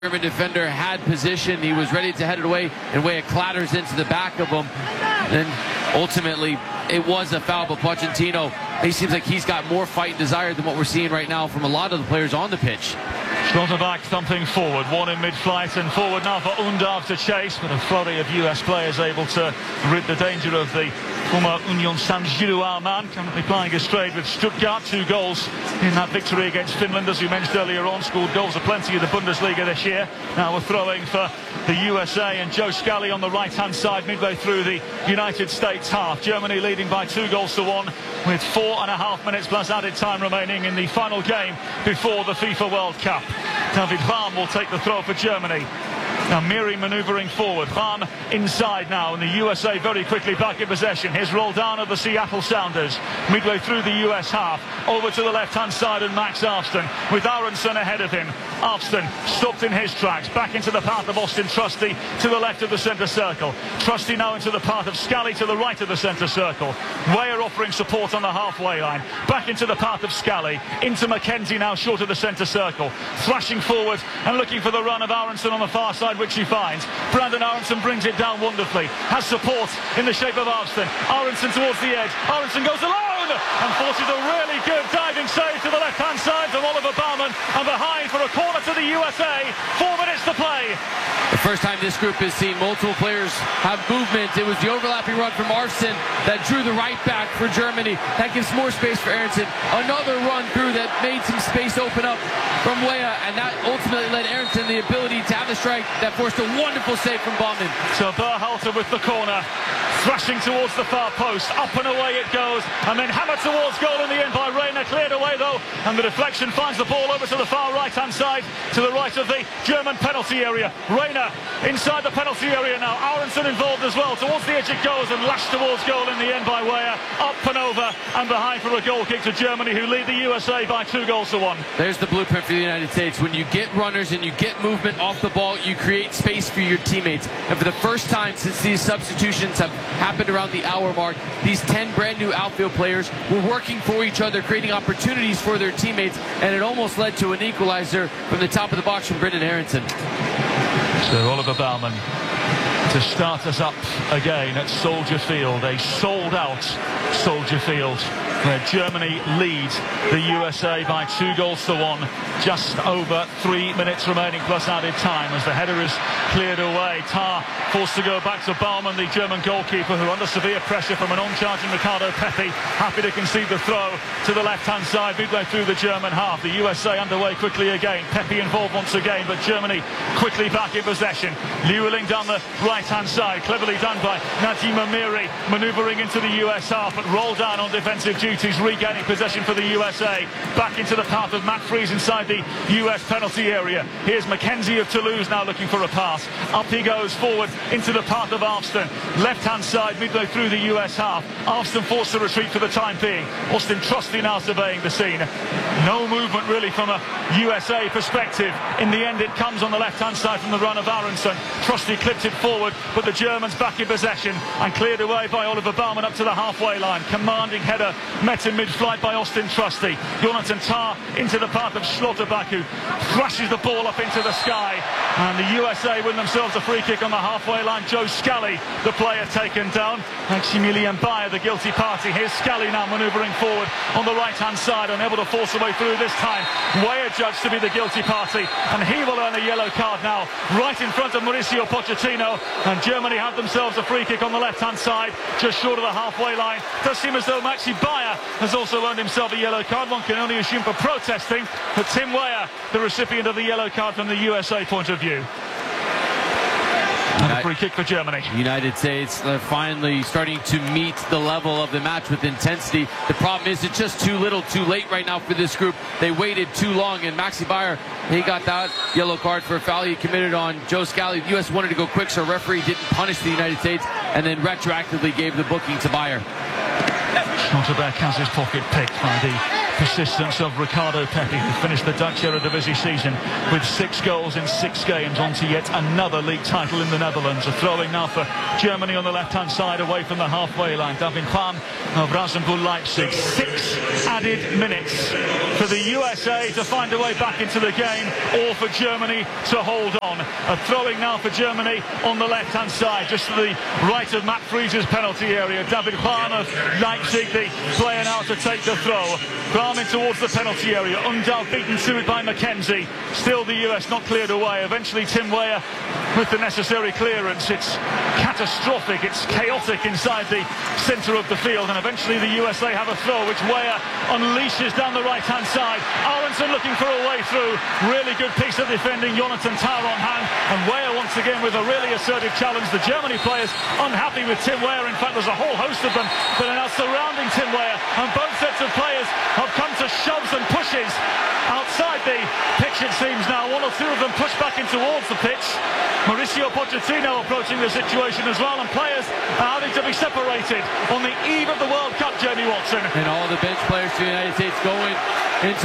German defender had position. He was ready to head it away, and Weah clatters into the back of him. And ultimately, it was a foul, but Pochettino, he seems like he's got more fight and desire than what we're seeing right now from a lot of the players on the pitch. Schlotterbeck thumping forward, one in mid-flight and forward now for Undav to chase, but a flurry of US players able to rid the danger of the former Union Saint-Gilloise man, currently playing his trade with Stuttgart. 2 goals in that victory against Finland, as we mentioned earlier on. Scored goals of plenty in the Bundesliga this year. Now we're throwing for the USA, and Joe Scally on the right-hand side midway through the United States half. Germany leading by 2-1 with 4.5 minutes plus added time remaining in the final game before the FIFA World Cup. David Raum will take the throw for Germany. Now Miri manoeuvring forward, Raum inside now, and the USA very quickly back in possession. Here's roll down of the Seattle Sounders midway through the US half, over to the left-hand side, and Max Arfsten with Aronson ahead of him. Arfsten stopped in his tracks, back into the path of Austin Trusty to the left of the centre circle. Trusty now into the path of Scally to the right of the centre circle. Weah offering support on the halfway line, back into the path of Scally, into McKenzie now short of the centre circle, thrashing forward and looking for the run of Aronson on the far side, which he finds. Brandon Aronson brings it down wonderfully, has support in the shape of Arfsten. Aronson towards the edge, Aronson goes alone and forces a really good diving save to the left-hand side from Oliver Baumann, and behind for a corner to the USA. 4 minutes to play. The first time this group has seen multiple players have movement. It was the overlapping run from Arfsten that drew the right back for Germany. That gives more space for Aronson. Another run through that made some space open up from Weah, and that ultimately led Aronson the ability to have the strike that forced a wonderful save from Baumann. So Berhalter with the corner, thrashing towards the far post, up and away it goes, and then hammered towards goal in the end by Reina. Cleared away though, and the deflection finds the ball over to the far right-hand side, to the right of the German penalty area. Reina inside the penalty area now, Aronson involved as well. Towards the edge it goes, and lashed towards goal in the end by Weah. Up and over and behind for a goal kick to Germany, who lead the USA by 2-1. There's the blueprint for the United States. When you get runners and you get movement off the ball, you create space for your teammates. And for the first time since these substitutions have happened around the hour mark, these 10 brand new outfield players were working for each other, creating opportunities for their teammates, and it almost led to an equalizer from the top of the box from Brendan Aronson. So Oliver Baumann to start us up again at Soldier Field, a sold-out Soldier Field, where Germany lead the USA by 2-1. Just over 3 minutes remaining plus added time as the header is cleared away. Tarr forced to go back to Baumann, the German goalkeeper, who under severe pressure from an on-charging Ricardo Pepi, happy to concede the throw to the left-hand side midway through the German half. The USA underway quickly again. Pepi involved once again, but Germany quickly back in possession. Lewelling down the right-hand side, cleverly done by Nadim Amiri, manoeuvring into the US half, but rolled down on defensive duties, regaining possession for the USA. Back into the path of Matt Freese inside the US penalty area. Here's McKenzie of Toulouse now looking for a pass. Up he goes forward into the path of Arfsten. Left-hand side midway through the US half. Arfsten forced to retreat for the time being. Austin Trusty now surveying the scene. No movement really from a USA perspective. In the end it comes on the left-hand side from the run of Aronson. Trusty clipped it forward, but the Germans back in possession and cleared away by Oliver Baumann up to the halfway line. Commanding header met in mid-flight by Austin Trusty. Jonathan Tarr into the path of Schlotterbeck, who thrashes the ball up into the sky, and the USA win themselves a free kick on the halfway line. Joe Scally, the player taken down. Maximilian Bayer, the guilty party. Here's Scally now manoeuvring forward on the right-hand side, unable to force a way through this time. Weah judged to be the guilty party, and he will earn a yellow card now, right in front of Mauricio Pochettino, and Germany have themselves a free kick on the left-hand side, just short of the halfway line. Does seem as though Maxi Bayer has also earned himself a yellow card. One can only assume for protesting, but Tim Weah, the recipient of the yellow card from the USA point of view. And a free kick for Germany. United States finally starting to meet the level of the match with intensity. The problem is it's just too little, too late right now for this group. They waited too long, and Maxi Bayer, he got that yellow card for a foul he committed on Joe Scally. The U.S. wanted to go quick, so referee didn't punish the United States, and then retroactively gave the booking to Bayer. Schlotterbeck has his pocket picked by the persistence of Ricardo Pepi, who finished the Dutch Eredivisie season with 6 goals in 6 games, on to yet another league title in the Netherlands. A throwing now for Germany on the left-hand side, away from the halfway line. David Pan of Rasenball Leipzig. 6 added minutes for the USA to find a way back into the game, or for Germany to hold on. A throwing now for Germany on the left-hand side, just to the right of Matt Friese's penalty area. David Pan of Leipzig, the player now to take the throw. Brahmin towards the penalty area. Undav beaten to it by McKenzie. Still the US not cleared away. Eventually Tim Weah with the necessary clearance. It's catastrophic, it's chaotic inside the centre of the field, and eventually the USA have a throw which Weah unleashes down the right-hand side. Aronson looking for a way through. Really good piece of defending, Jonathan Tah on hand, and Weah once again with a really assertive challenge. The Germany players unhappy with Tim Weah. In fact, there's a whole host of them that are now surrounding Tim Weah, and both sets of players have come to shoves and pushes outside the pitch, it seems now. 1 or 2 of them pushed back in towards the pitch. Mauricio Pochettino approaching the situation as well, and players are having to be separated on the eve of the World Cup, Jamie Watson. And all the bench players for the United States going into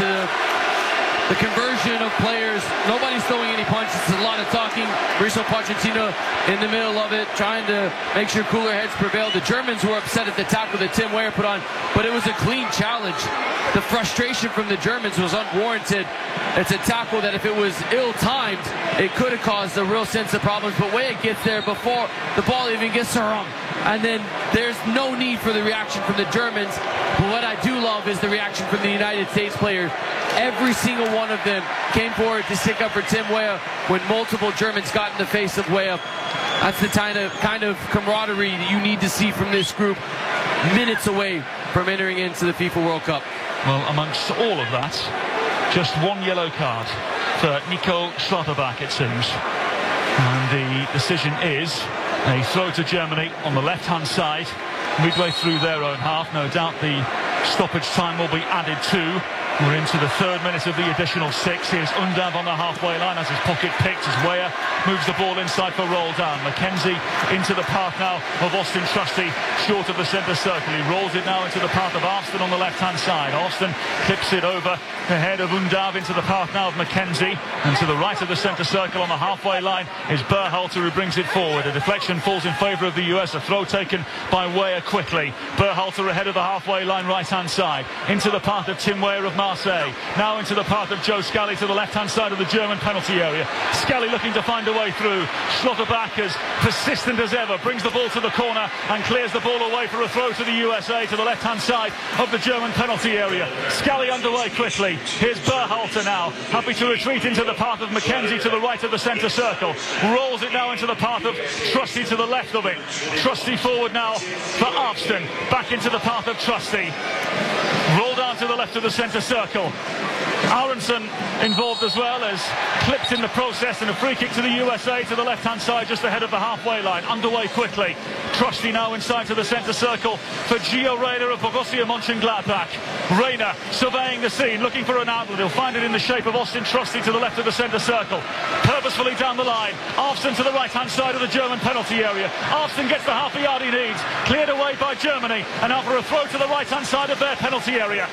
the conversion of players. Nobody's throwing any punches. It's a lot of talking. Mauricio Pochettino in the middle of it, trying to make sure cooler heads prevail. The Germans were upset at the tackle that Tim Weah put on, but it was a clean challenge. The frustration from the Germans was unwarranted. It's a tackle that if it was ill-timed, it could have caused a real sense of problems, but Weah gets there before the ball even gets to him. And then there's no need for the reaction from the Germans. But what I do love is the reaction from the United States players. Every single one of them came forward to stick up for Tim Weah when multiple Germans got in the face of Weah. That's the kind of camaraderie that you need to see from this group minutes away from entering into the FIFA World Cup. Well, amongst all of that, just 1 yellow card for Nico Schlotterbeck, it seems. And the decision is a throw to Germany on the left-hand side, midway through their own half. No doubt the stoppage time will be added too. We're into the 3rd minute of the additional 6. Here's Undav on the halfway line as his pocket picked as Weah moves the ball inside for Roldan. McKenzie into the path now of Austin Trusty, short of the centre circle. He rolls it now into the path of Arston on the left-hand side. Arston clips it over the head of Undav into the path now of McKenzie. And to the right of the centre circle on the halfway line is Berhalter, who brings it forward. A deflection falls in favour of the US. A throw taken by Weah quickly. Berhalter ahead of the halfway line right-hand side. Into the path of Tim Weah of Marseille. Now into the path of Joe Scally to the left-hand side of the German penalty area. Scally looking to find a way through. Schlotterbeck, as persistent as ever, brings the ball to the corner and clears the ball away for a throw to the USA to the left-hand side of the German penalty area. Scally underway quickly. Here's Berhalter now, happy to retreat into the path of McKenzie to the right of the centre circle. Rolls it now into the path of Trusty to the left of it. Trusty forward now for Arston. Back into the path of Trusty. Rolled down to the left of the centre circle. Aronson involved as well, as clipped in the process, and a free kick to the USA to the left-hand side just ahead of the halfway line. Underway quickly. Trusty now inside to the centre circle for Gio Reyna of Borussia Mönchengladbach. Reyna surveying the scene, looking for an outlet. He'll find it in the shape of Austin Trusty to the left of the centre circle. Purposefully down the line. Arston to the right-hand side of the German penalty area. Arston gets the half a yard he needs. Cleared away by Germany. And now for a throw to the right-hand side of their penalty area.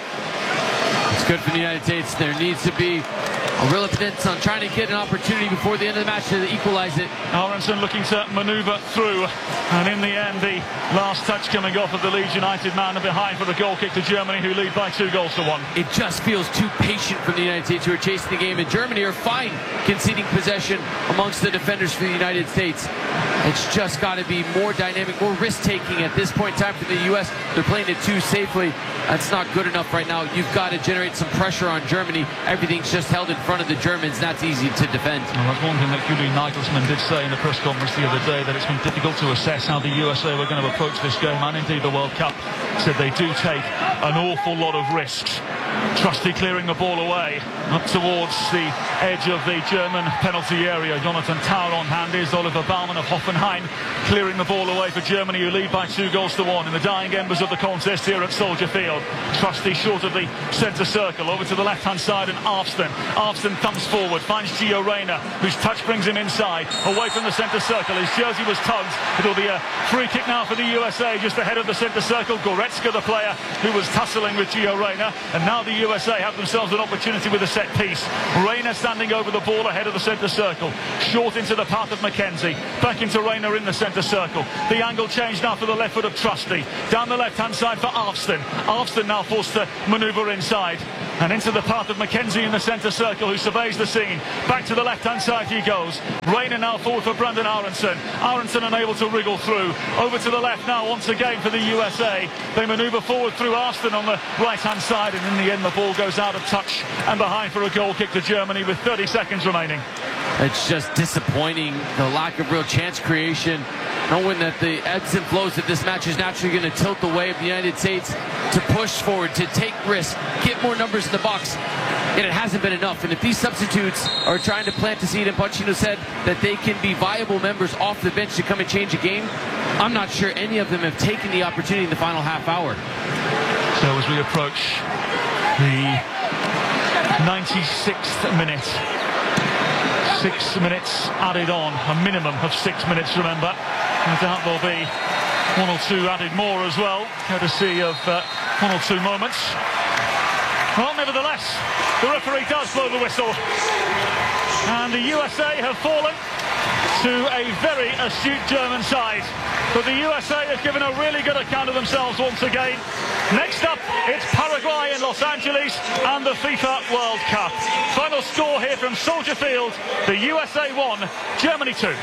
It's good for the United States. There needs to be a real emphasis on trying to get an opportunity before the end of the match to equalize it. Aronson looking to manoeuvre through, and in the end the last touch coming off of the Leeds United man behind for the goal kick to Germany, who lead by 2-1. It just feels too patient from the United States, who are chasing the game, and Germany are fine conceding possession amongst the defenders for the United States. It's just got to be more dynamic, more risk-taking at this point in time for the U.S. They're playing it too safely. That's not good enough right now. You've got to generate some pressure on Germany. Everything's just held in front of the Germans, and that's easy to defend. Well, that's one thing that Julian Nagelsmann did say in the press conference the other day, that it's been difficult to assess how the USA were going to approach this game, and indeed the World Cup. Said they do take an awful lot of risks. Trusty clearing the ball away up towards the edge of the German penalty area. Jonathan Tah on hand is Oliver Baumann of Hoffenheim, clearing the ball away for Germany, who lead by 2-1 in the dying embers of the contest here at Soldier Field. Trusty short of the centre circle, over to the left-hand side, and Arston. Arston thumbs forward, finds Gio Reyna, whose touch brings him inside, away from the centre circle. His jersey was tugged. It'll be a free kick now for the USA, just ahead of the centre circle. Goretzka, the player who was tussling with Gio Reyna, and now now the USA have themselves an opportunity with a set piece. Rayner standing over the ball ahead of the centre circle. Short into the path of McKenzie. Back into Rayner in the centre circle. The angle changed now for the left foot of Trusty. Down the left-hand side for Alfston. Alfston now forced to manoeuvre inside. And into the path of McKenzie in the centre circle, who surveys the scene. Back to the left-hand side he goes. Rayner now forward for Brandon Aronson. Aronson unable to wriggle through. Over to the left now once again for the USA. They manoeuvre forward through Arston on the right-hand side, and in the end the ball goes out of touch and behind for a goal kick to Germany with 30 seconds remaining. It's just disappointing, the lack of real chance creation, knowing that the ebbs and flows of this match is naturally going to tilt the way of the United States to push forward, to take risks, get more numbers in the box. And it hasn't been enough. And if these substitutes are trying to plant the seed, and Pochettino said that they can be viable members off the bench to come and change a game, I'm not sure any of them have taken the opportunity in the final half hour. So as we approach the 96th minute, 6 minutes added on, a minimum of 6 minutes, remember. No doubt there'll be one or two added more as well, courtesy of one or two moments. Well, nevertheless, the referee does blow the whistle. And the USA have fallen to a very astute German side. But the USA have given a really good account of themselves once again. Next up, it's Paraguay in Los Angeles and the FIFA World Cup. Final score here from Soldier Field, the USA 1, Germany 2.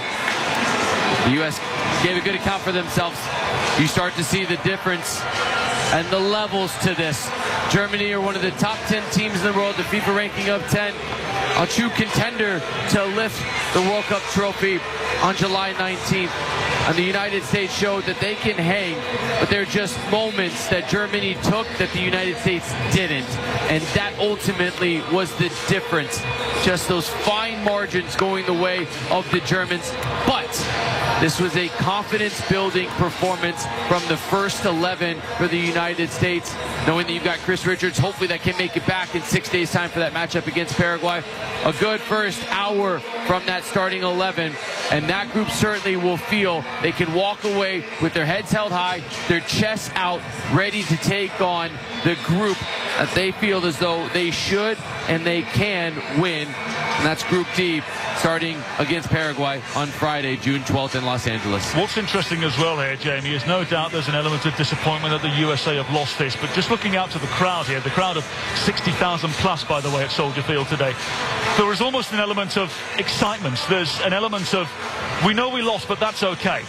The US gave a good account for themselves. You start to see the difference and the levels to this. Germany are one of the top 10 teams in the world, the FIFA ranking of 10. A true contender to lift the World Cup trophy on July 19th. And the United States showed that they can hang, but they're just moments that Germany took that the United States didn't. And that ultimately was the difference. Just those fine margins going the way of the Germans. But this was a confidence-building performance from the first 11 for the United States. Knowing that you've got Chris Richards, hopefully that can make it back in 6 days' time for that matchup against Paraguay. A good first hour from that starting 11. And that group certainly will feel they can walk away with their heads held high, their chests out, ready to take on the group that they feel as though they should and they can win. And that's Group D, starting against Paraguay on Friday, June 12th in Los Angeles. What's interesting as well here, Jamie, is no doubt there's an element of disappointment that the USA have lost this, but just looking out to the crowd here, the crowd of 60,000 plus, by the way, at Soldier Field today, there is almost an element of excitement. There's an element of, we know we lost, but that's okay.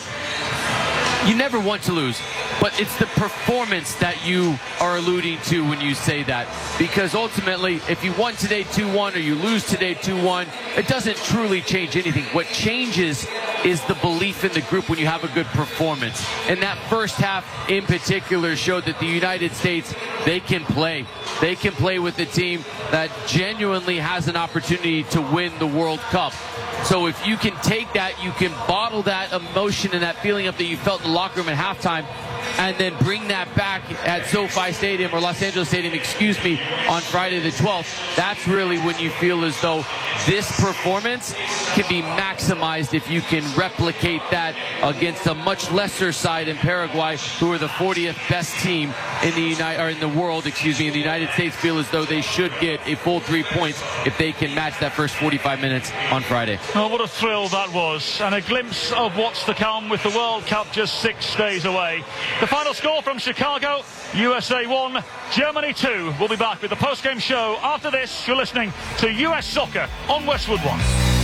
You never want to lose, but it's the performance that you are alluding to when you say that. Because ultimately, if you won today 2-1 or you lose today 2-1, it doesn't truly change anything. What changes is the belief in the group when you have a good performance. And that first half in particular showed that the United States, they can play. They can play with a team that genuinely has an opportunity to win the World Cup. So if you can take that, you can bottle that emotion and that feeling up that you felt in the locker room at halftime, and then bring that back at SoFi Stadium, or Los Angeles Stadium, excuse me, on Friday the 12th. That's really when you feel as though this performance can be maximized if you can replicate that against a much lesser side in Paraguay, who are the 40th best team in the world. In the United States feel as though they should get a full 3 points if they can match that first 45 minutes on Friday. Oh, what a thrill that was, and a glimpse of what's to come with the World Cup just 6 days away. The final score from Chicago, USA 1, Germany 2. We'll be back with the post-game show after this. You're listening to US Soccer on Westwood One.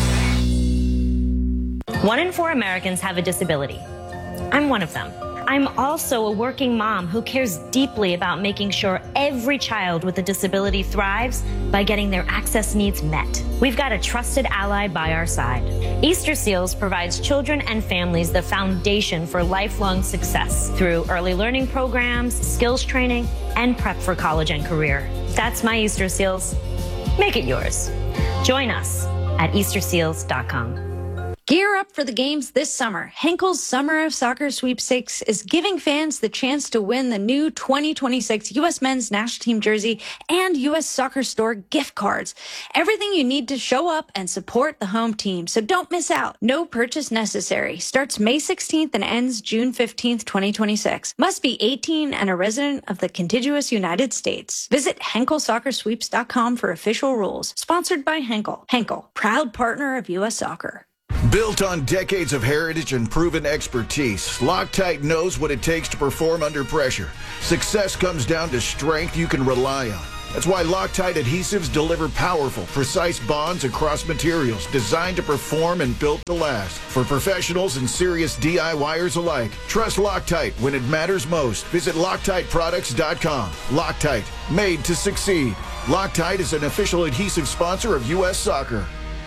1 in 4 Americans have a disability. I'm one of them. I'm also a working mom who cares deeply about making sure every child with a disability thrives by getting their access needs met. We've got a trusted ally by our side. Easter Seals provides children and families the foundation for lifelong success through early learning programs, skills training, and prep for college and career. That's my Easter Seals. Make it yours. Join us at easterseals.com. Gear up for the games this summer. Henkel's Summer of Soccer Sweepstakes is giving fans the chance to win the new 2026 U.S. Men's National Team jersey and U.S. Soccer Store gift cards. Everything you need to show up and support the home team, so don't miss out. No purchase necessary. Starts May 16th and ends June 15th, 2026. Must be 18 and a resident of the contiguous United States. Visit HenkelSoccerSweeps.com for official rules. Sponsored by Henkel. Henkel, proud partner of U.S. Soccer. Built on decades of heritage and proven expertise, Loctite knows what it takes to perform under pressure. Success comes down to strength you can rely on. That's why Loctite adhesives deliver powerful, precise bonds across materials designed to perform and built to last. For professionals and serious DIYers alike, trust Loctite when it matters most. Visit LoctiteProducts.com. Loctite, made to succeed. Loctite is an official adhesive sponsor of U.S. Soccer.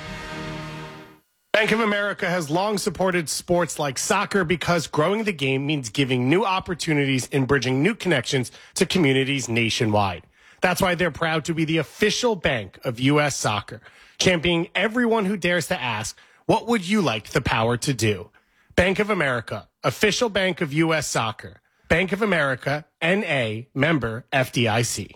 Bank of America has long supported sports like soccer because growing the game means giving new opportunities and bridging new connections to communities nationwide. That's why they're proud to be the official bank of U.S. Soccer, championing everyone who dares to ask, what would you like the power to do? Bank of America, official bank of U.S. Soccer. Bank of America, N.A., member FDIC.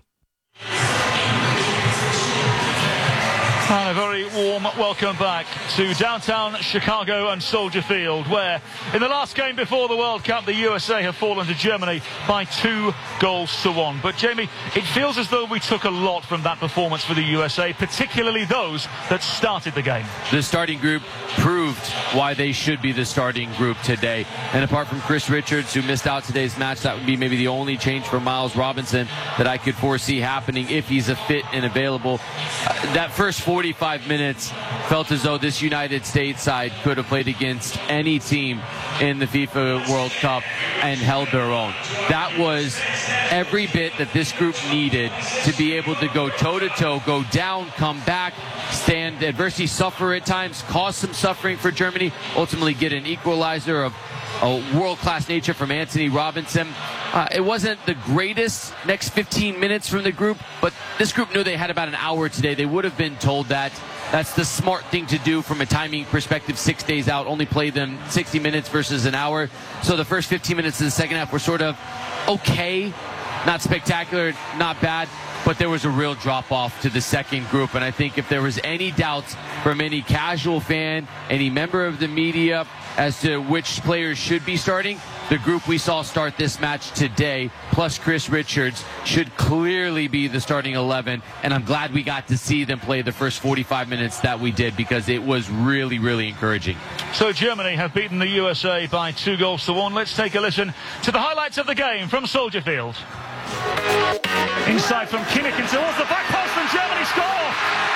And a very warm welcome back to downtown Chicago and Soldier Field, where in the last game before the World Cup, the USA have fallen to Germany by 2-1. But Jamie, it feels as though we took a lot from that performance for the USA, particularly those that started the game. The starting group proved why they should be the starting group today. And apart from Chris Richards, who missed out today's match, that would be maybe the only change for Miles Robinson that I could foresee happening if he's a fit and available. That first 45 minutes felt as though this United States side could have played against any team in the FIFA World Cup and held their own. That was every bit that this group needed to be able to go toe-to-toe, go down, come back, stand adversity, suffer at times, cause some suffering for Germany, ultimately get an equalizer of a world-class nature from Anthony Robinson. It wasn't the greatest next 15 minutes from the group, but this group knew they had about an hour today. They would have been told that. That's the smart thing to do from a timing perspective. 6 days out, only play them 60 minutes versus an hour. So the first 15 minutes of the second half were sort of okay, not spectacular, not bad. But there was a real drop-off to the second group. And I think if there was any doubts from any casual fan, any member of the media as to which players should be starting, the group we saw start this match today, plus Chris Richards, should clearly be the starting 11. And I'm glad we got to see them play the first 45 minutes that we did, because it was really, really encouraging. So Germany have beaten the USA by 2-1. Let's take a listen to the highlights of the game from Soldier Field. Inside from Kimmich and towards the back post, and Germany score!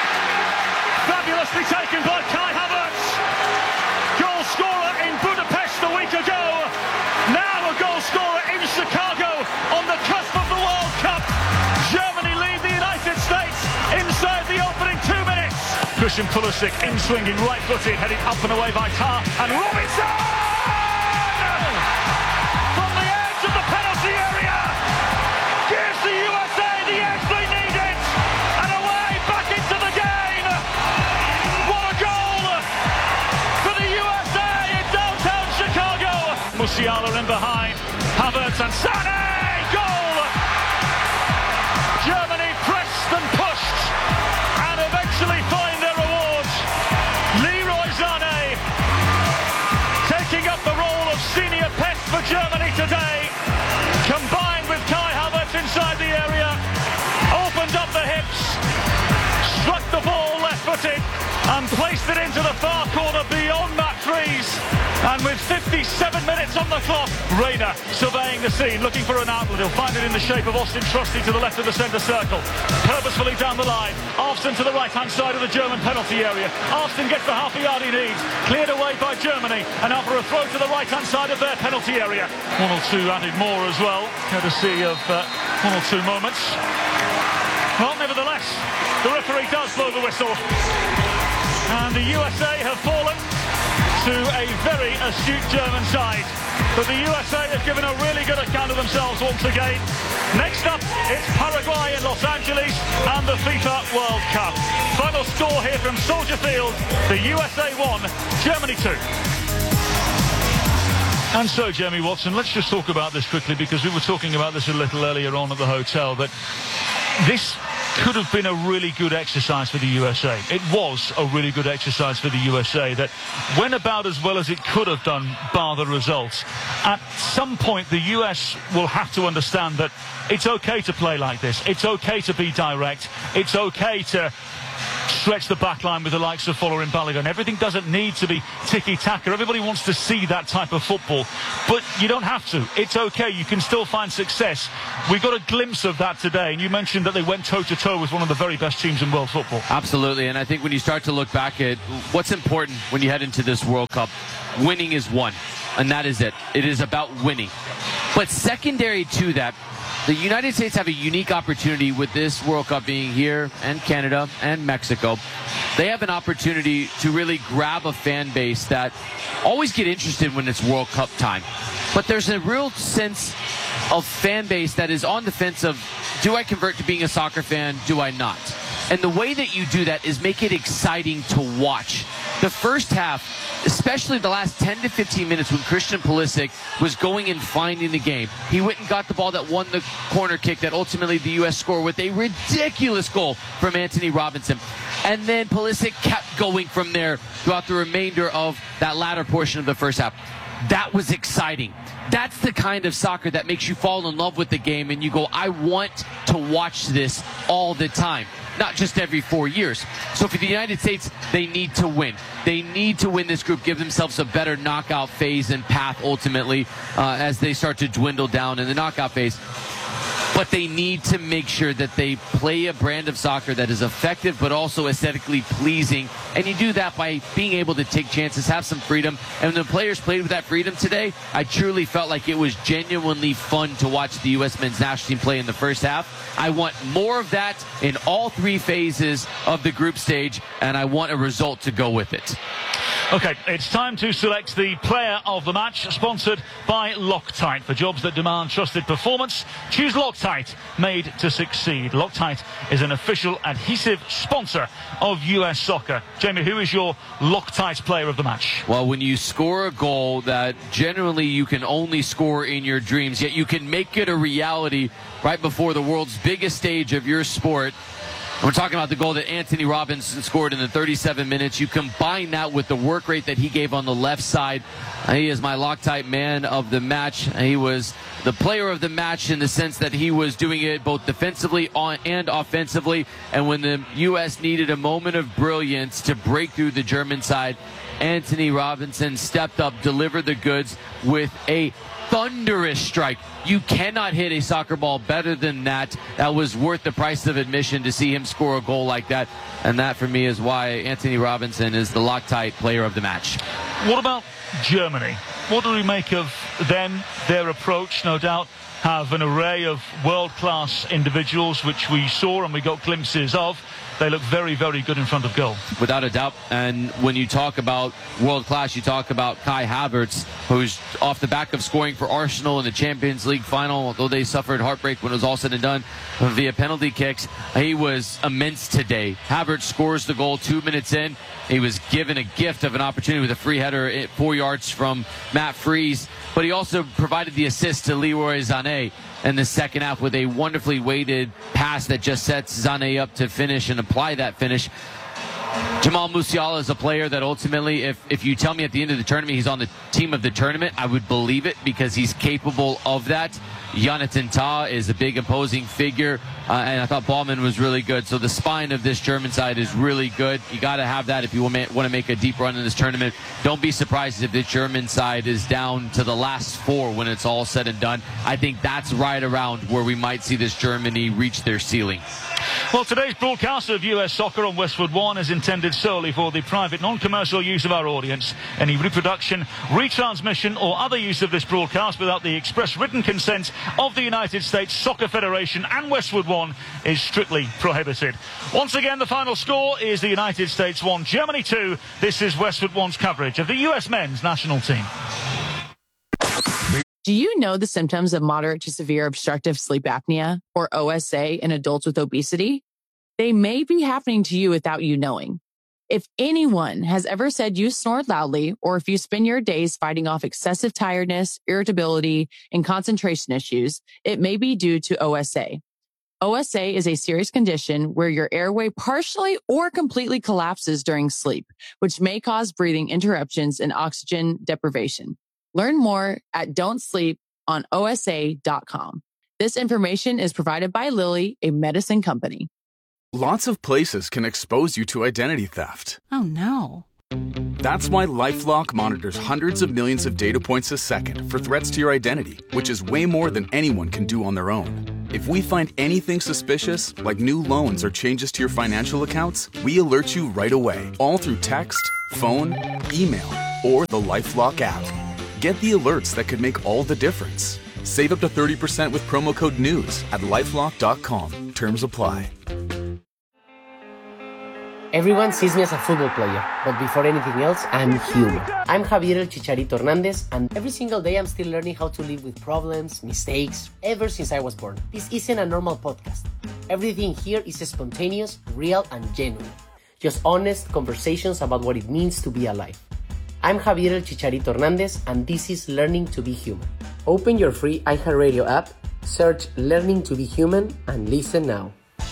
Fabulously taken by Kai Havertz. Goal scorer in Budapest a week ago. Now a goal scorer in Chicago on the cusp of the World Cup. Germany lead the United States inside the opening 2 minutes. Christian Pulisic in swinging, right-footed, headed up and away by Tar, and Robinson! From the edge of the penalty area! Gives the USA the edge they needed, and away back into the game. What a goal for the USA in downtown Chicago. Musiala in behind, Havertz and Sané, goal. Germany pressed and pushed and eventually find their rewards. Leroy Sané taking up the role of senior pest for Germany today, combined with Kai Havertz inside the area, opened up the hips, struck the ball left-footed and placed it into the far corner beyond Matt Freeze. And with 57 minutes on the clock, Reina surveying the scene, looking for an outlet. He'll find it in the shape of Austin Trusty to the left of the centre circle. Purposefully down the line. Alfson to the right-hand side of the German penalty area. Alfson gets the half a yard he needs. Cleared away by Germany. And now for a throw to the right-hand side of their penalty area. 1 or 2 added more as well, courtesy of 1 or 2 moments. Well, nevertheless, the referee does blow the whistle. And the USA have fallen to to a very astute German side. But the USA have given a really good account of themselves once again. Next up, it's Paraguay in Los Angeles and the FIFA World Cup. Final score here from Soldier Field, the USA 1, Germany 2. And so, Jamie Watson, let's just talk about this quickly, because we were talking about this a little earlier on at the hotel, but this could have been a really good exercise for the USA. It was a really good exercise for the USA that went about as well as it could have done, bar the results. At some point, the US will have to understand that it's okay to play like this. It's okay to be direct. It's okay to stretch the back line with the likes of Fuller and Balogun. Everything doesn't need to be tiki-taka. Everybody wants to see that type of football, but you don't have to. It's okay. You can still find success. We got a glimpse of that today, and you mentioned that they went toe-to-toe with one of the very best teams in world football. Absolutely, and I think when you start to look back at what's important when you head into this World Cup, winning is one, and that is it. It is about winning. But secondary to that, the United States have a unique opportunity with this World Cup being here, and Canada and Mexico. They have an opportunity to really grab a fan base that always get interested when it's World Cup time. But there's a real sense of fan base that is on the fence of, do I convert to being a soccer fan? Do I not? And the way that you do that is make it exciting to watch. The first half, especially the last 10 to 15 minutes when Christian Pulisic was going and finding the game. He went and got the ball that won the corner kick that ultimately the U.S. scored with a ridiculous goal from Anthony Robinson. And then Pulisic kept going from there throughout the remainder of that latter portion of the first half. That was exciting. That's the kind of soccer that makes you fall in love with the game and you go, I want to watch this all the time. Not just every 4 years. So for the United States, they need to win. They need to win this group, give themselves a better knockout phase and path ultimately as they start to dwindle down in the knockout phase. But they need to make sure that they play a brand of soccer that is effective but also aesthetically pleasing. And you do that by being able to take chances, have some freedom. And when the players played with that freedom today, I truly felt like it was genuinely fun to watch the U.S. men's national team play in the first half. I want more of that in all three phases of the group stage, and I want a result to go with it. Okay, it's time to select the player of the match, sponsored by Loctite. For jobs that demand trusted performance, choose Loctite, made to succeed. Loctite is an official adhesive sponsor of US Soccer. Jamie, who is your Loctite player of the match? Well, when you score a goal that generally you can only score in your dreams, yet you can make it a reality right before the world's biggest stage of your sport. We're talking about the goal that Anthony Robinson scored in the 37 minutes. You combine that with the work rate that he gave on the left side. He is my Loctite man of the match. He was the player of the match in the sense that he was doing it both defensively and offensively. And when the U.S. needed a moment of brilliance to break through the German side, Anthony Robinson stepped up, delivered the goods with a thunderous strike. You cannot hit a soccer ball better than that. That was worth the price of admission to see him score a goal like that. And that, for me, is why Anthony Robinson is the Loctite player of the match. What about Germany? What do we make of them, their approach? No doubt have an array of world-class individuals, which we saw and we got glimpses of. They look very, very good in front of goal. Without a doubt. And when you talk about world-class, you talk about Kai Havertz, who's off the back of scoring for Arsenal in the Champions League final, although they suffered heartbreak when it was all said and done via penalty kicks. He was immense today. Havertz scores the goal 2 minutes in. He was given a gift of an opportunity with a free header at 4 yards from Matt Freese. But he also provided the assist to Leroy Sané in the second half with a wonderfully weighted pass that just sets Sané up to finish and apply that finish. Jamal Musiala is a player that ultimately, if you tell me at the end of the tournament he's on the team of the tournament, I would believe it because he's capable of that. Jonathan Tah is a big imposing figure, and I thought Ballman was really good. So the spine of this German side is really good. You got to have that if you want to make a deep run in this tournament. Don't be surprised if the German side is down to the last four when it's all said and done. I think that's right around where we might see this Germany reach their ceiling. Well, today's broadcast of US Soccer on Westwood One is intended intended solely for the private, non-commercial use of our audience. Any reproduction, retransmission or other use of this broadcast without the express written consent of the United States Soccer Federation and Westwood One is strictly prohibited. Once again, the final score is the United States 1, Germany 2. This is Westwood One's coverage of the US men's national team. Do you know the symptoms of moderate to severe obstructive sleep apnea, or OSA, in adults with obesity? They may be happening to you without you knowing. If anyone has ever said you snore loudly, or if you spend your days fighting off excessive tiredness, irritability, and concentration issues, it may be due to OSA. OSA is a serious condition where your airway partially or completely collapses during sleep, which may cause breathing interruptions and oxygen deprivation. Learn more at don'tsleeponosa.com. This information is provided by Lilly, a medicine company. Lots of places can expose you to identity theft. Oh, no. That's why LifeLock monitors hundreds of millions of data points a second for threats to your identity, which is way more than anyone can do on their own. If we find anything suspicious, like new loans or changes to your financial accounts, we alert you right away, all through text, phone, email, or the LifeLock app. Get the alerts that could make all the difference. Save up to 30% with promo code NEWS at LifeLock.com. Terms apply. Everyone sees me as a football player, but before anything else, I'm human. I'm Javier El Chicharito Hernandez, and every single day I'm still learning how to live with problems, mistakes, ever since I was born. This isn't a normal podcast. Everything here is spontaneous, real, and genuine. Just honest conversations about what it means to be alive. I'm Javier El Chicharito Hernandez, and this is Learning to be Human. Open your free iHeartRadio app, search Learning to be Human, and listen now.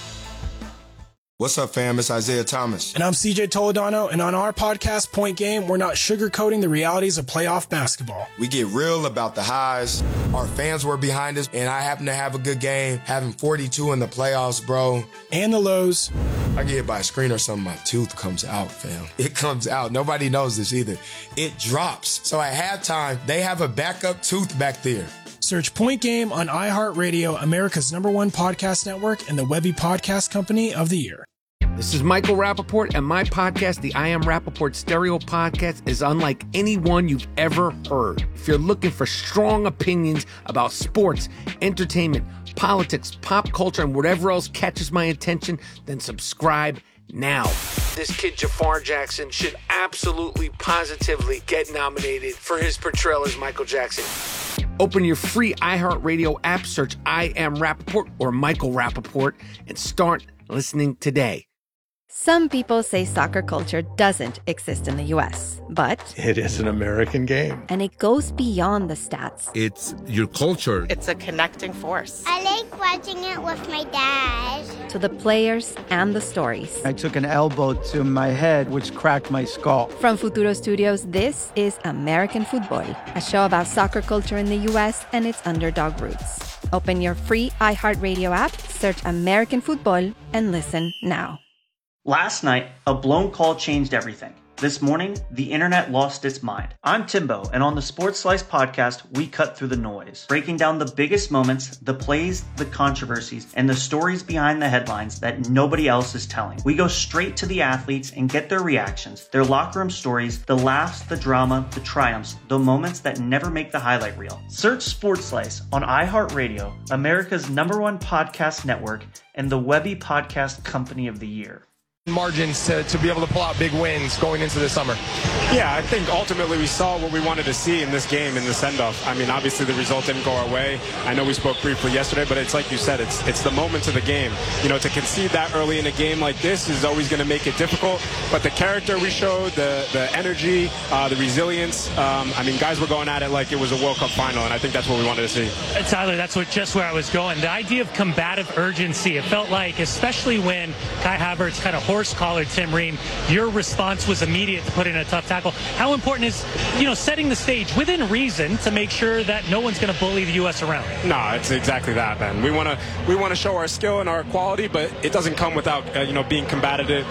What's up, fam? It's Isaiah Thomas. And I'm CJ Toledano, and on our podcast, Point Game, we're not sugarcoating the realities of playoff basketball. We get real about the highs. Our fans were behind us, and I happen to have a good game, having 42 in the playoffs, bro. And the lows. I get hit by a screen or something, my tooth comes out, fam. It comes out. Nobody knows this either. It drops. So at halftime, they have a backup tooth back there. Search Point Game on iHeartRadio, America's #1 podcast network, and the Webby Podcast Company of the Year. This is Michael Rappaport, and my podcast, the I Am Rappaport Stereo Podcast, is unlike any one you've ever heard. If you're looking for strong opinions about sports, entertainment, politics, pop culture, and whatever else catches my attention, then subscribe now. This kid Jafar Jackson should absolutely, positively get nominated for his portrayal as Michael Jackson. Open your free iHeartRadio app, search I Am Rappaport or Michael Rappaport, and start listening today. Some people say soccer culture doesn't exist in the U.S., but it is an American game. And it goes beyond the stats. It's your culture. It's a connecting force. I like watching it with my dad. To the players and the stories. I took an elbow to my head, which cracked my skull. From Futuro Studios, this is American Football, a show about soccer culture in the U.S. and its underdog roots. Open your free iHeartRadio app, search American Football, and listen now. Last night, a blown call changed everything. This morning, the internet lost its mind. I'm Timbo, and on the Sports Slice podcast, we cut through the noise, breaking down the biggest moments, the plays, the controversies, and the stories behind the headlines that nobody else is telling. We go straight to the athletes and get their reactions, their locker room stories, the laughs, the drama, the triumphs, the moments that never make the highlight reel. Search Sports Slice on iHeartRadio, America's #1 podcast network, and the Webby Podcast Company of the Year. Margins to be able to pull out big wins going into the summer. Yeah, I think ultimately we saw what we wanted to see in this game, in the send-off. I mean, obviously the result didn't go our way. I know we spoke briefly yesterday, but it's like you said, it's the moments of the game. You know, to concede that early in a game like this is always going to make it difficult, but the character we showed, the energy, the resilience, I mean, guys were going at it like it was a World Cup final, and I think that's what we wanted to see. Tyler, that's just where I was going. The idea of combative urgency, it felt like, especially when Kai Havertz kind of horse-collared Tim Ream, your response was immediate to put in a tough tackle. How important is, setting the stage within reason to make sure that no one's going to bully the U.S. around? No, it's exactly that, man. We want to show our skill and our quality, but it doesn't come without being combative,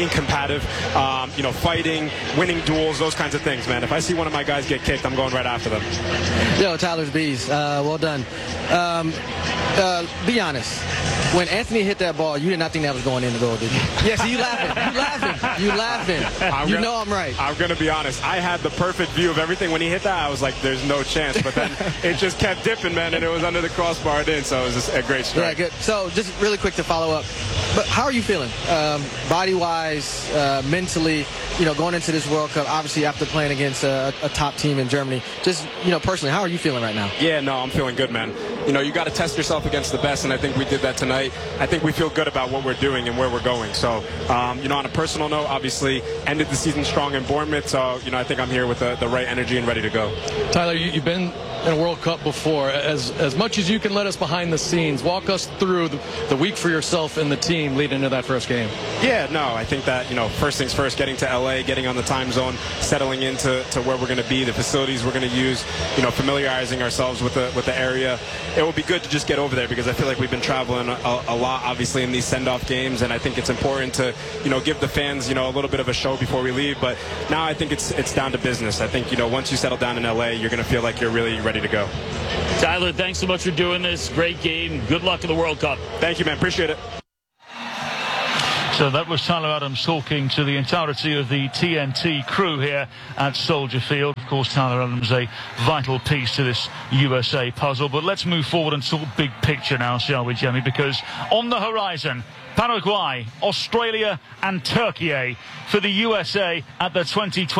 fighting, winning duels, those kinds of things, man. If I see one of my guys get kicked, I'm going right after them. Yo, Tyler's Bees. Well done. Be honest. When Anthony hit that ball, you did not think that was going in the goal, did you? Yes, you laughing. You laughing. You know I'm right. I'm going to be honest. I had the perfect view of everything. When he hit that, I was like, there's no chance. But then it just kept dipping, man, and it was under the crossbar in, so it was just a great strike. Yeah, good. So just really quick to follow up. But how are you feeling? Body-wise, mentally, going into this World Cup, obviously after playing against a top team in Germany. Just, personally, how are you feeling right now? Yeah, no, I'm feeling good, man. You got to test yourself against the best, and I think we did that tonight. I think we feel good about what we're doing and where we're going. So, on a personal note, obviously, ended the season strong in Bournemouth. So, I think I'm here with the right energy and ready to go. Tyler, you've been in a World Cup before. As much as you can let us behind the scenes, walk us through the week for yourself and the team leading into that first game. Yeah, no, I think that, first things first, getting to LA, getting on the time zone, settling into where we're going to be, the facilities we're going to use, familiarizing ourselves with the area. It will be good to just get over there because I feel like we've been traveling a lot, obviously, in these send-off games, and I think it's important to, give the fans, a little bit of a show before we leave. But now I think it's down to business. I think, once you settle down in LA, you're going to feel like you're really ready to go. Tyler, thanks so much for doing this. Great game. Good luck in the World Cup. Thank you, man. Appreciate it. So that was Tyler Adams talking to the entirety of the TNT crew here at Soldier Field. Of course, Tyler Adams, a vital piece to this USA puzzle. But let's move forward and talk big picture now, shall we, Jemmy? Because on the horizon, Paraguay, Australia and Turkey for the USA at the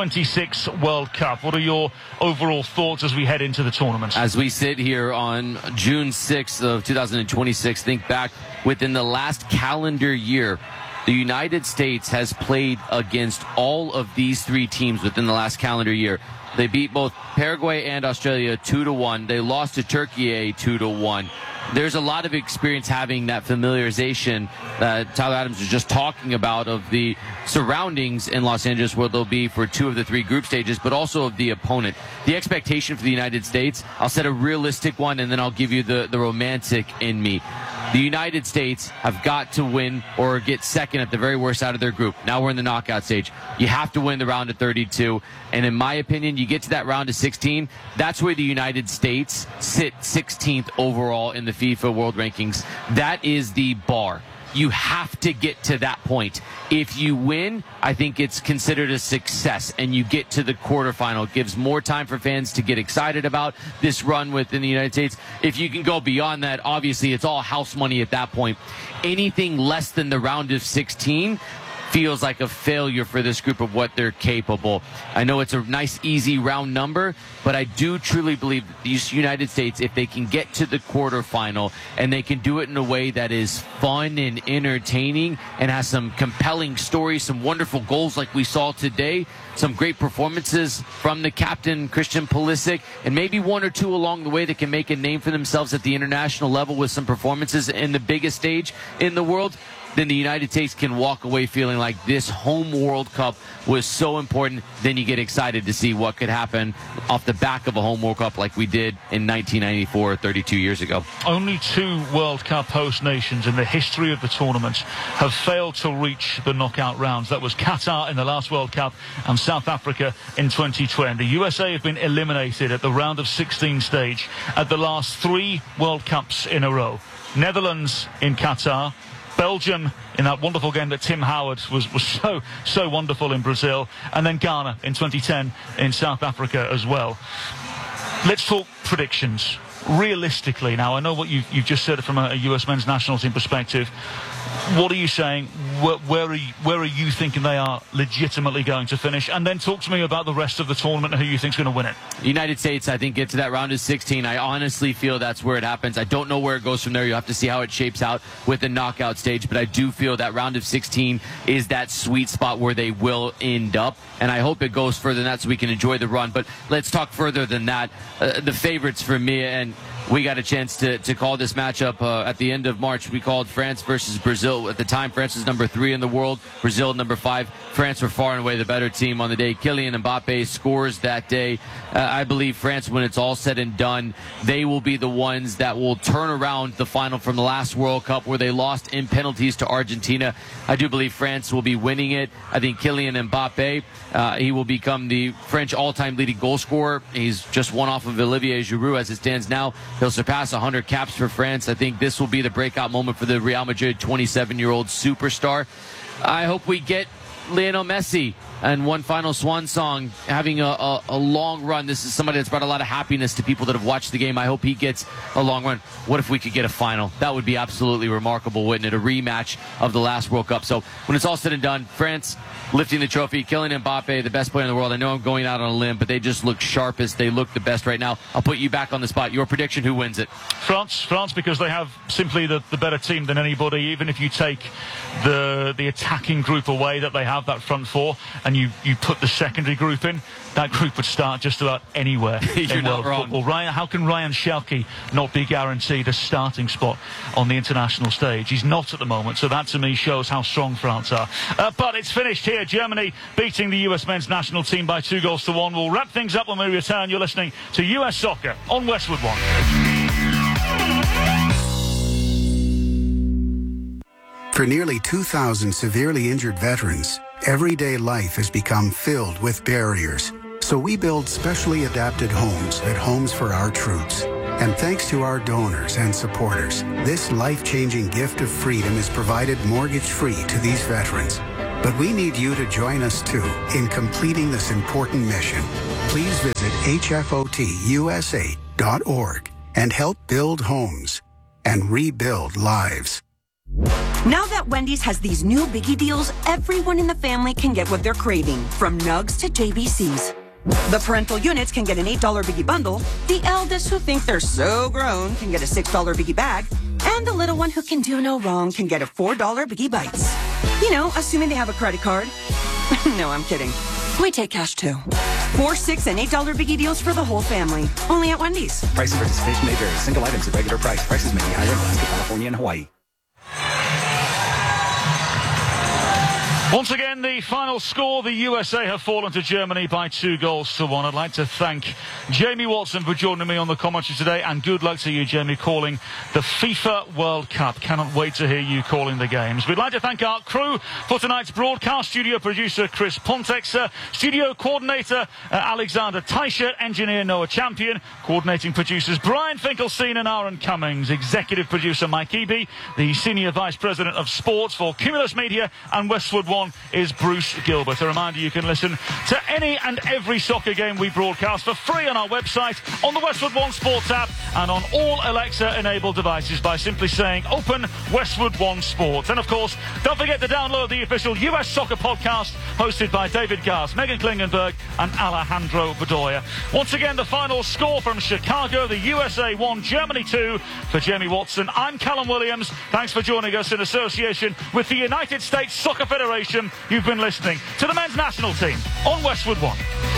2026 World Cup. What are your overall thoughts as we head into the tournament? As we sit here on June 6th of 2026, think back within the last calendar year, the United States has played against all of these three teams within the last calendar year. They beat both Paraguay and Australia 2-1. They lost to Turkey 2-1. There's a lot of experience having that familiarization that Tyler Adams was just talking about of the surroundings in Los Angeles where they'll be for two of the three group stages, but also of the opponent. The expectation for the United States, I'll set a realistic one and then I'll give you the romantic in me. The United States have got to win or get second at the very worst out of their group. Now we're in the knockout stage. You have to win the round of 32. And in my opinion, you get to that round of 16, that's where the United States sit 16th overall in the FIFA World Rankings. That is the bar. You have to get to that point. If you win, I think it's considered a success, and you get to the quarterfinal. It gives more time for fans to get excited about this run within the United States. If you can go beyond that, obviously it's all house money at that point. Anything less than the round of 16 feels like a failure for this group of what they're capable. I know it's a nice, easy, round number, but I do truly believe that these United States, if they can get to the quarterfinal and they can do it in a way that is fun and entertaining and has some compelling stories, some wonderful goals like we saw today, some great performances from the captain, Christian Pulisic, and maybe one or two along the way that can make a name for themselves at the international level with some performances in the biggest stage in the world, then the United States can walk away feeling like this home World Cup was so important. Then you get excited to see what could happen off the back of a home World Cup like we did in 1994, 32 years ago. Only two World Cup host nations in the history of the tournament have failed to reach the knockout rounds. That was Qatar in the last World Cup and South Africa in 2020. The USA have been eliminated at the round of 16 stage at the last three World Cups in a row. Netherlands in Qatar, Belgium in that wonderful game that Tim Howard was so wonderful in Brazil, and then Ghana in 2010 in South Africa as well. Let's talk predictions. Realistically, now I know what you've just said from a US men's national team perspective. What are you saying? Where are you thinking they are legitimately going to finish? And then talk to me about the rest of the tournament and who you think is going to win it. The United States, I think, get to that round of 16. I honestly feel that's where it happens. I don't know where it goes from there. You have to see how it shapes out with the knockout stage. But I do feel that round of 16 is that sweet spot where they will end up. And I hope it goes further than that so we can enjoy the run. But let's talk further than that. The favorites for me, and we got a chance to call this matchup at the end of March. We called France versus Brazil. At the time, France was number 3 in the world, Brazil number 5. France were far and away the better team on the day. Kylian Mbappe scores that day. I believe France, when it's all said and done, they will be the ones that will turn around the final from the last World Cup where they lost in penalties to Argentina. I do believe France will be winning it. I think Kylian Mbappe, he will become the French all-time leading goal scorer. He's just one off of Olivier Giroud as it stands now. He'll surpass 100 caps for France. I think this will be the breakout moment for the Real Madrid 27-year-old superstar. I hope we get Lionel Messi and one final swan song, having a long run. This is somebody that's brought a lot of happiness to people that have watched the game. I hope he gets a long run. What if we could get a final? That would be absolutely remarkable, wouldn't it? A rematch of the last World Cup. So when it's all said and done, France lifting the trophy, Kylian Mbappe, the best player in the world. I know I'm going out on a limb, but they just look sharpest. They look the best right now. I'll put you back on the spot. Your prediction, who wins it? France, because they have simply the better team than anybody. Even if you take the attacking group away that they have, that front four, and you put the secondary group in, that group would start just about anywhere in world football. How can Ryan Schalke not be guaranteed a starting spot on the international stage? He's not at the moment, so that to me shows how strong France are. But it's finished here. Germany beating the US men's national team by 2-1. We'll wrap things up when we return. You're listening to US Soccer on Westwood One. For nearly 2,000 severely injured veterans, everyday life has become filled with barriers. So we build specially adapted homes at Homes for Our Troops. And thanks to our donors and supporters, this life-changing gift of freedom is provided mortgage-free to these veterans. But we need you to join us, too, in completing this important mission. Please visit hfotusa.org and help build homes and rebuild lives. Now that Wendy's has these new biggie deals, everyone in the family can get what they're craving, from nugs to JBCs. The parental units can get an $8 biggie bundle, the eldest who think they're so grown can get a $6 biggie bag, and the little one who can do no wrong can get a $4 biggie bites. You know, assuming they have a credit card. No, I'm kidding. We take cash too. 4, 6, and $8 biggie deals for the whole family. Only at Wendy's. Price and participation may vary. Single items at regular price. Prices may be higher in Alaska, California, and Hawaii. Once again, the final score, the USA have fallen to Germany by 2-1. I'd like to thank Jamie Watson for joining me on the commentary today, and good luck to you, Jamie, calling the FIFA World Cup. Cannot wait to hear you calling the games. We'd like to thank our crew for tonight's broadcast. Studio producer Chris Pontex, studio coordinator Alexander Teicher, engineer Noah Champion, coordinating producers Brian Finkelstein and Aaron Cummings, executive producer Mike Eby, the senior vice president of sports for Cumulus Media and Westwood One is Bruce Gilbert. A reminder, you can listen to any and every soccer game we broadcast for free on our website, on the Westwood One Sports app, and on all Alexa-enabled devices by simply saying Open Westwood One Sports. And of course, don't forget to download the official US Soccer podcast hosted by David Gass, Megan Klingenberg and Alejandro Bedoya. Once again, the final score from Chicago, the USA 1, Germany 2. For Jamie Watson, I'm Callum Williams. Thanks for joining us in association with the United States Soccer Federation. You've been listening to the men's national team on Westwood One.